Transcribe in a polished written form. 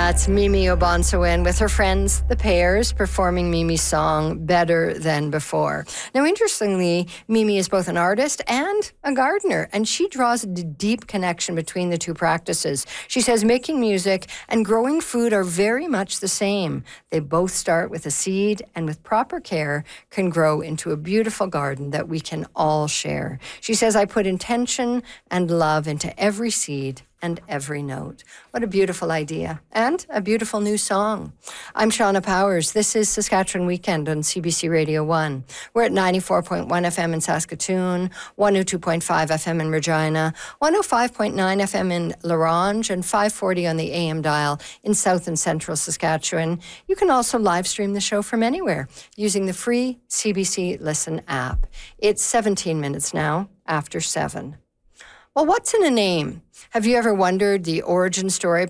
That's Mimi Obansewin with her friends, the Pears, performing Mimi's song Better Than Before. Now, interestingly, Mimi is both an artist and a gardener, and she draws a deep connection between the two practices. She says making music and growing food are very much the same. They both start with a seed and with proper care can grow into a beautiful garden that we can all share. She says, I put intention and love into every seed and every note. What a beautiful idea and a beautiful new song. I'm Shauna Powers. This is Saskatchewan Weekend on CBC Radio 1. We're at 94.1 FM in Saskatoon, 102.5 FM in Regina, 105.9 FM in La Ronge, and 540 on the AM dial in South and Central Saskatchewan. You can also live stream the show from anywhere using the free CBC Listen app. It's 17 minutes now after 7. Well, what's in a name? Have you ever wondered the origin story